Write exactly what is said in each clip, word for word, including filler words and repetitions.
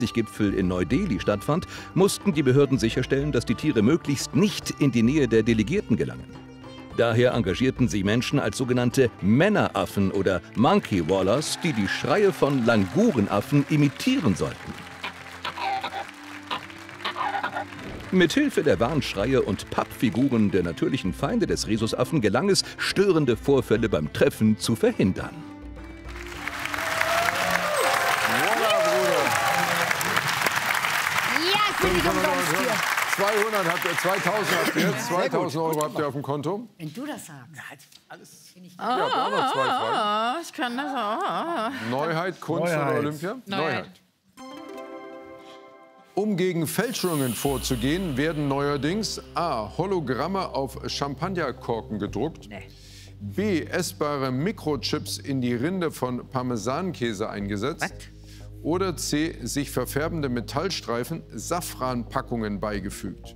Gipfel in Neu-Delhi stattfand, mussten die Behörden sicherstellen, dass die Tiere möglichst nicht in die Nähe der Delegierten gelangen. Daher engagierten sie Menschen als sogenannte Männeraffen oder Monkey Wallers, die die Schreie von Langurenaffen imitieren sollten. Mithilfe der Warnschreie und Pappfiguren der natürlichen Feinde des Rhesusaffen gelang es, störende Vorfälle beim Treffen zu verhindern. zweihundert habt ihr, zweitausend habt ihr jetzt, zweitausend Euro habt ihr auf dem Konto. Wenn du das sagst. Alles. Ja, wir haben noch zwei Fragen. Ich kann das auch. Neuheit, Kunst Neuheit. oder Olympia? Neuheit. Um gegen Fälschungen vorzugehen, werden neuerdings A. Hologramme auf Champagnerkorken gedruckt, Nee. B. essbare Mikrochips in die Rinde von Parmesankäse eingesetzt. Was? Oder C. sich verfärbende Metallstreifen Safranpackungen beigefügt.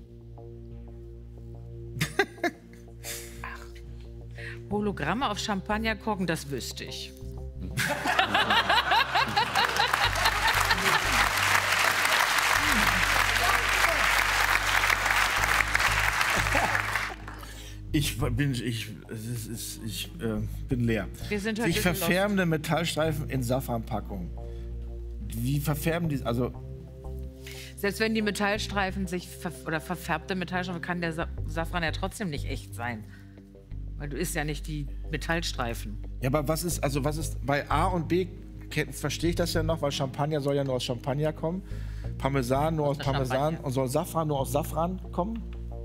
Hologramme auf Champagnerkorken, das wüsste ich. Ich bin, ich, es ist, ich äh, bin leer. Wir sind heute Sich verfärbende Metallstreifen in Safranpackungen. Wie verfärben die? Also Selbst wenn die Metallstreifen sich ver oder verfärbte Metallstreifen, kann der Sa Safran ja trotzdem nicht echt sein, weil du isst ja nicht die Metallstreifen. ja, aber was ist, also was ist bei A und B? Verstehe ich das ja noch, weil Champagner soll ja nur aus Champagner kommen, Parmesan nur aus Parmesan Champagner. und soll Safran nur aus Safran kommen?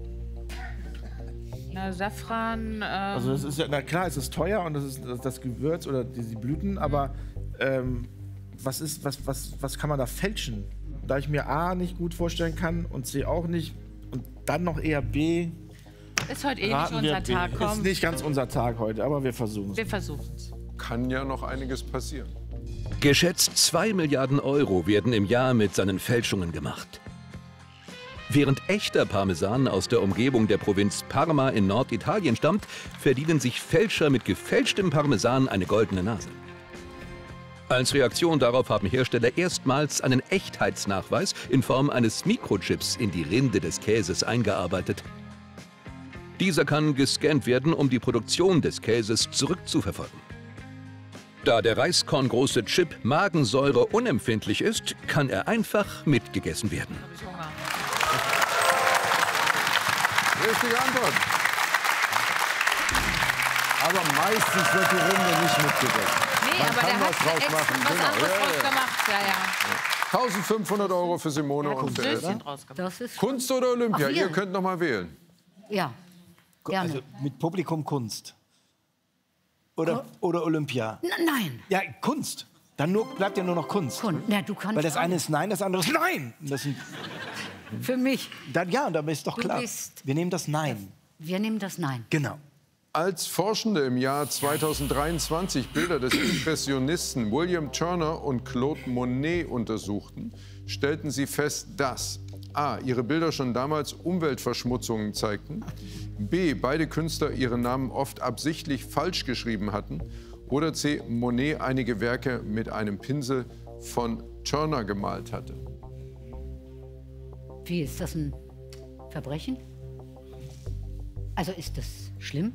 Na, Safran. Ähm, Also das ist ja, na klar, es ist teuer und das ist das, das Gewürz oder die, die Blüten, aber ähm, was ist, was, was, was kann man da fälschen? Da ich mir A nicht gut vorstellen kann und C auch nicht und dann noch eher B. ist heute eh nicht raten wir unser B. Tag. Ist Komm, nicht ganz unser Tag heute, aber wir versuchen es. wir versuchen es. Kann ja noch einiges passieren. Geschätzt zwei Milliarden Euro werden im Jahr mit seinen Fälschungen gemacht. Während echter Parmesan aus der Umgebung der Provinz Parma in Norditalien stammt, verdienen sich Fälscher mit gefälschtem Parmesan eine goldene Nase. Als Reaktion darauf haben Hersteller erstmals einen Echtheitsnachweis in Form eines Mikrochips in die Rinde des Käses eingearbeitet. Dieser kann gescannt werden, um die Produktion des Käses zurückzuverfolgen. Da der reiskorngroße Chip Magensäure unempfindlich ist, kann er einfach mitgegessen werden. Ich hab Hunger. Richtige Antwort. Aber meistens wird die Rinde nicht mitgegessen. Nee, Man aber kann der was hat draus extra machen, was genau. anderes Ja, draus ja. gemacht. Ja, ja. eintausendfünfhundert Euro für Simone Der hat ein und für Söschen Elsa. draus gemacht. Das ist Kunst oder Olympia? Ach, wir. Ihr könnt noch mal wählen. Ja, gerne. Also mit Publikum Kunst. Oder, oder Olympia. N nein, Ja, Kunst. Dann nur, bleibt ja nur noch Kunst. Kunst. Ja, du kannst Weil das auch. eine ist Nein, das andere ist Nein. Das sind, Für mich. dann, ja, da ist doch Du klar. bist- Wir nehmen das Nein. Wir nehmen das Nein. Genau. Als Forschende im Jahr zweitausenddreiundzwanzig Bilder des Impressionisten William Turner und Claude Monet untersuchten, stellten sie fest, dass A. ihre Bilder schon damals Umweltverschmutzungen zeigten, B. beide Künstler ihre Namen oft absichtlich falsch geschrieben hatten oder C. Monet einige Werke mit einem Pinsel von Turner gemalt hatte. Wie, ist das ein Verbrechen? Also ist das schlimm?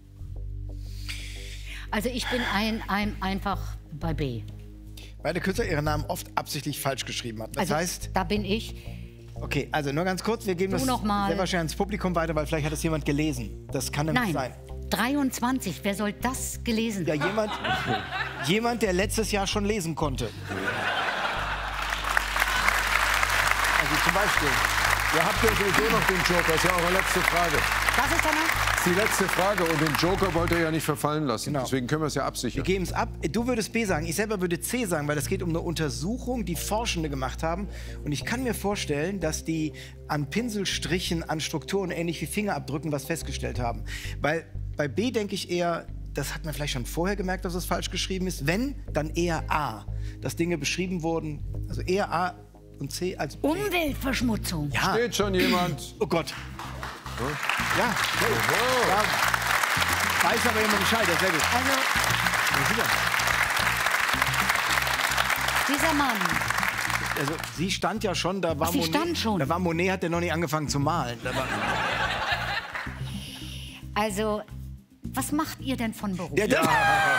Also ich bin ein, ein, einfach bei B. Beide Künstler ihre Namen oft absichtlich falsch geschrieben hatten. Das Also heißt, da bin ich. okay, also nur ganz kurz, wir geben Du das noch mal. sehr wahrscheinlich ans Publikum weiter, weil vielleicht hat es jemand gelesen. Das kann nämlich Nein, sein. dreiundzwanzig. Wer soll das gelesen Ja, haben? jemand, jemand, der letztes Jahr schon lesen konnte. Also zum Beispiel. Ihr habt ja sowieso noch den Joker, das ist ja eure letzte Frage. Was ist da noch? Das ist die letzte Frage und den Joker wollt ihr ja nicht verfallen lassen. Genau. Deswegen können wir es ja Wir absichern. geben es ab. Du würdest B sagen, ich selber würde C sagen, weil es geht um eine Untersuchung, die Forschende gemacht haben. Und ich kann mir vorstellen, dass die an Pinselstrichen, an Strukturen ähnlich wie Fingerabdrücken was festgestellt haben. Weil bei B denke ich eher, das hat man vielleicht schon vorher gemerkt, dass es falsch geschrieben ist. Wenn, dann eher A. Dass Dinge beschrieben wurden, also eher A und C als B. Umweltverschmutzung. Ja. Steht schon jemand? Oh Gott. Ja, okay. Ja. Weiß aber jemand Bescheid, das ist sehr gut. Also, Ja, sicher. dieser Mann also sie stand ja schon, da war Ach, sie Monet. stand schon. Da war Monet, hat der noch nicht angefangen zu malen. Da war, Also, was macht ihr denn von Beruf? ja, das,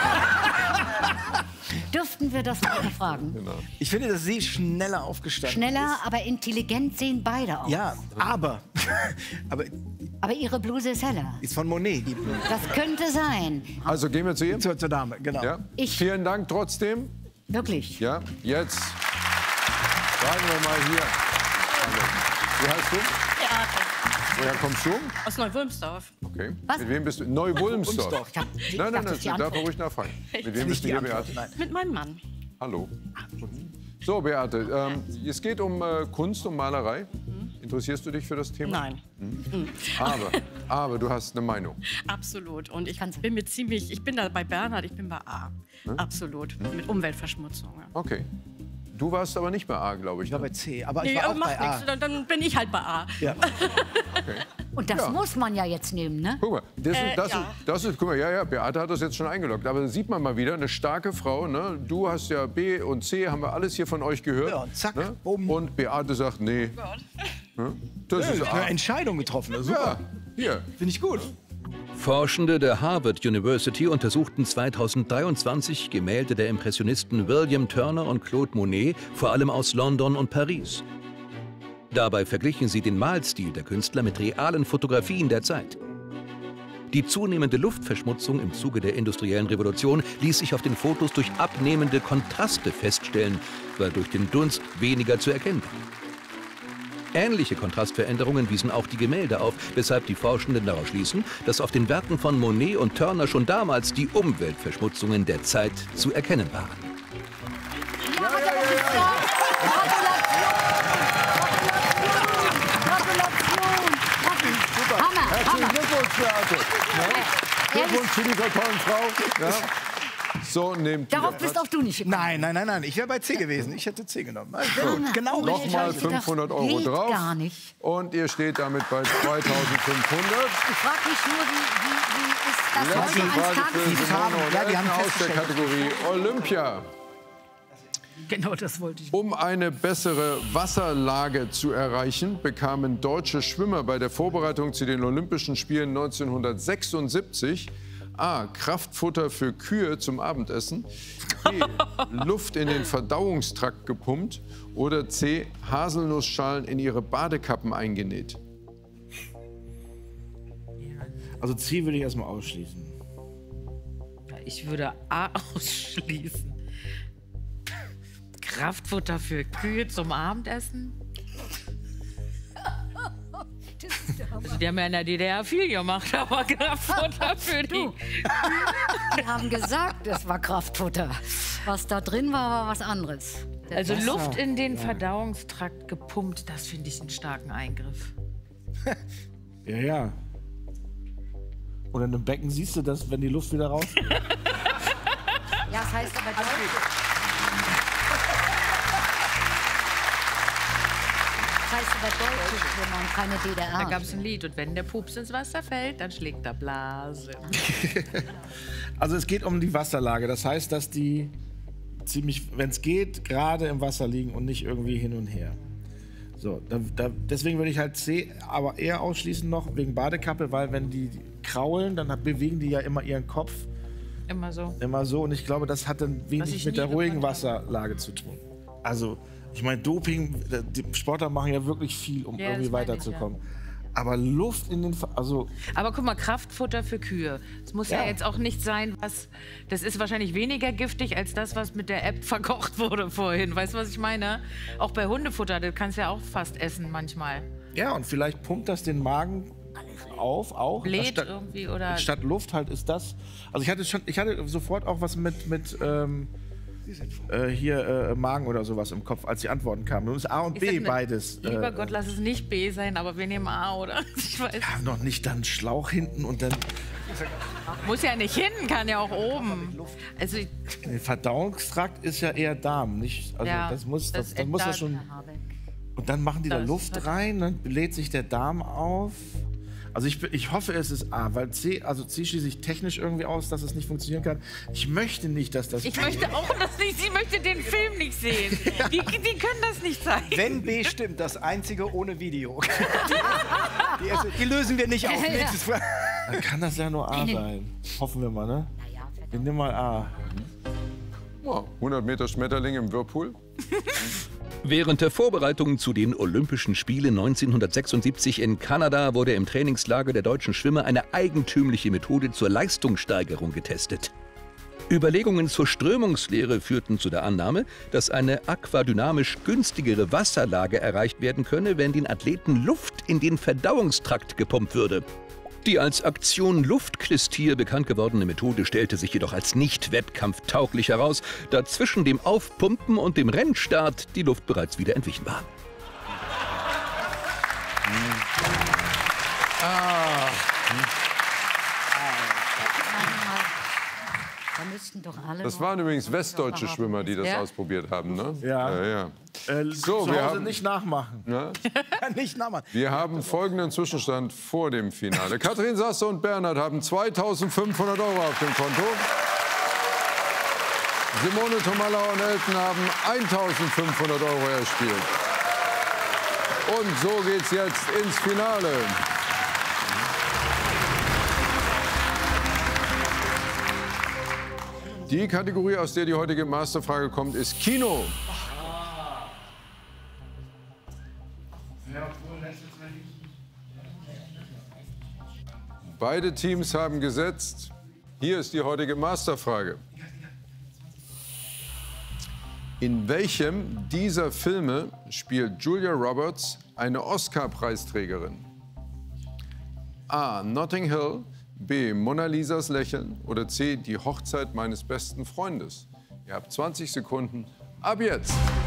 Dürften wir das mal fragen? Genau. ich finde, dass sie schneller aufgestanden Schneller, ist. aber intelligent sehen beide aus. Ja, aber, aber Aber ihre Bluse ist heller. ist von Monet, die Blume. Das könnte sein. Also gehen wir zu ihm. Zur, zur Dame, genau. Ja. Ich- Vielen Dank trotzdem. Wirklich. Ja, jetzt fragen wir mal hier. Hallo. Wie heißt du? Beate. Woher kommst du? Aus Neuwülmsdorf. Okay. Was? Mit wem bist du? Neu-Wulmsdorf. Wulmsdorf. Ich hab- ich Nein, nein, dachte, nein, das ist die du darfst Antwort. ruhig nachfragen. Mit wem Nicht bist du die hier, Antwort, Beate? nein. Mit meinem Mann. Hallo. So, Beate, ähm, es geht um äh, Kunst und Malerei. Interessierst du dich für das Thema? Nein, Aber, aber du hast eine Meinung. absolut. Und ich Kannst du. bin mir ziemlich, ich bin da bei Bernhard, ich bin bei A. Absolut. Mit Umweltverschmutzung. Ja. Okay. Du warst aber nicht bei A, glaube ich. Ich war Ne? bei C, aber ich Nee, war aber auch bei macht A. nichts, dann, dann bin ich halt bei A. Ja. Und das Ja. muss man ja jetzt nehmen, ne? Guck mal, das, Äh, das, ja. ist, das ist, guck mal, ja, ja, Beate hat das jetzt schon eingeloggt. Aber da sieht man mal wieder, eine starke Frau. Ne? Du hast ja B und C, haben wir alles hier von euch gehört. Ja, und zack, ne? bumm. Und Beate sagt, nee. Ne? Das ist Eine A. Entscheidung getroffen, Ja, super. hier. Finde ich gut. Forschende der Harvard University untersuchten zweitausenddreiundzwanzig Gemälde der Impressionisten William Turner und Claude Monet, vor allem aus London und Paris. Dabei verglichen sie den Malstil der Künstler mit realen Fotografien der Zeit. Die zunehmende Luftverschmutzung im Zuge der industriellen Revolution ließ sich auf den Fotos durch abnehmende Kontraste feststellen, weil durch den Dunst weniger zu erkennen war. Ähnliche Kontrastveränderungen wiesen auch die Gemälde auf, weshalb die Forschenden daraus schließen, dass auf den Werken von Monet und Turner schon damals die Umweltverschmutzungen der Zeit zu erkennen waren. Ja, hat er gesagt. Gratulation! Gratulation! Hammer, Herzlichen Hammer! Glückwunsch, Beate. Ja? Glückwunsch zu dieser tollen Frau. Ja? So, nehmt die Darauf bist auch du nicht gekommen. Nein, nein, nein, nein. Ich wäre bei C gewesen. Ich hätte C genommen. Also, gut, genau Oh, richtig. Nochmal Ich dachte, fünfhundert Euro geht drauf. gar nicht. Und ihr steht damit bei zweitausendfünfhundert. Ich frage mich nur, wie, wie, wie ist das Letzte heute Frage ans für Tageslicht? Farben, Simone und ja, die haben Elton aus der festgestellt. Kategorie Olympia. Genau, das wollte ich. Um eine bessere Wasserlage zu erreichen, bekamen deutsche Schwimmer bei der Vorbereitung zu den Olympischen Spielen neunzehnhundertsechsundsiebzig A. Kraftfutter für Kühe zum Abendessen, B. Luft in den Verdauungstrakt gepumpt oder C. Haselnussschalen in ihre Badekappen eingenäht. Also C würde ich erstmal ausschließen. Ich würde A ausschließen. Kraftfutter für Kühe zum Abendessen? Also die haben ja in der D D R viel gemacht, aber Kraftfutter für die. Die haben gesagt, es war Kraftfutter. Was da drin war, war was anderes. Also Luft in den Verdauungstrakt gepumpt, das finde ich einen starken Eingriff. Ja, ja. Und in einem Becken siehst du das, wenn die Luft wieder rausgeht. Ja, das heißt aber deutlich. Das heißt aber deutlich, wenn man keine D D R Da hat. gab es ein Lied und wenn der Pups ins Wasser fällt, dann schlägt er Blase. Also es geht um die Wasserlage. Das heißt, dass die ziemlich, wenn es geht, gerade im Wasser liegen und nicht irgendwie hin und her. So, da, da, deswegen würde ich halt C aber eher ausschließen noch wegen Badekappe, weil wenn die kraulen, dann bewegen die ja immer ihren Kopf Immer so. immer so und ich glaube, das hat dann Was wenig ich mit nie der ruhigen gekonnt habe. Wasserlage zu tun. Also, ich meine, Doping, die Sportler machen ja wirklich viel, um Ja, irgendwie das meine ich, weiterzukommen. Aber Luft in den, Ver- also Aber guck mal, Kraftfutter für Kühe. Es muss ja. Ja. jetzt auch nicht sein, was. Das ist wahrscheinlich weniger giftig als das, was mit der App verkocht wurde vorhin. Weißt du, was ich meine? Auch bei Hundefutter, das kannst du ja auch fast essen manchmal. ja, und vielleicht pumpt das den Magen auf, auch. Bläht Statt, irgendwie oder. statt Luft halt ist das. Also ich hatte schon, ich hatte sofort auch was mit, mit ähm, äh, hier äh, Magen oder sowas im Kopf, als die Antworten kamen. Nun ist A und Ich B sag, ne, beides. Lieber äh, Gott, lass es nicht B sein, aber wir nehmen A, oder? Ich weiß. ja, noch nicht dann Schlauch hinten und dann Muss ja nicht hinten, kann ja auch oben. Also, ich- der Verdauungstrakt ist ja eher Darm, nicht? Also Ja, das muss, das, das das muss ja Enddarm. schon. Und dann machen die da Das Luft wird- rein, dann bläht sich der Darm auf. Also ich, ich hoffe, es ist A, weil C, also C schließe ich technisch irgendwie aus, dass es nicht funktionieren kann. Ich möchte nicht, dass das... Ich möchte auch das nicht, sie möchte den Film nicht sehen. Die, die können das nicht zeigen. Wenn B stimmt, das einzige ohne Video. Die, die, erste, die lösen wir nicht auf. Ja, ja. Nächstes Mal. Dann kann das ja nur A sein. Hoffen wir mal, ne? Na ja, verdammt. Wir nehmen mal A. Ja, hundert Meter Schmetterling im Whirlpool. Während der Vorbereitungen zu den Olympischen Spielen neunzehnhundertsechsundsiebzig in Kanada wurde im Trainingslager der deutschen Schwimmer eine eigentümliche Methode zur Leistungssteigerung getestet. Überlegungen zur Strömungslehre führten zu der Annahme, dass eine aquadynamisch günstigere Wasserlage erreicht werden könne, wenn den Athleten Luft in den Verdauungstrakt gepumpt würde. Die als Aktion Luftklistier bekannt gewordene Methode stellte sich jedoch als nicht wettkampftauglich heraus, da zwischen dem Aufpumpen und dem Rennstart die Luft bereits wieder entwichen war. Ah. Da müssten doch alle. Das waren übrigens westdeutsche Schwimmer, die das Ja. ausprobiert haben, ne? Ja. ja, ja. Äh, So, zu wir Hause haben- nicht nachmachen. Ja? Nicht nachmachen. Wir haben folgenden Zwischenstand vor dem Finale. Katrin Sasser und Bernhard haben zweitausendfünfhundert Euro auf dem Konto. Simone Tomalla und Elton haben eintausendfünfhundert Euro erspielt. Und so geht's jetzt ins Finale. Die Kategorie, aus der die heutige Masterfrage kommt, ist Kino. Beide Teams haben gesetzt. Hier ist die heutige Masterfrage. In welchem dieser Filme spielt Julia Roberts eine Oscar-Preisträgerin? A. Notting Hill, B. Mona Lisas Lächeln oder C. Die Hochzeit meines besten Freundes? Ihr habt zwanzig Sekunden ab jetzt.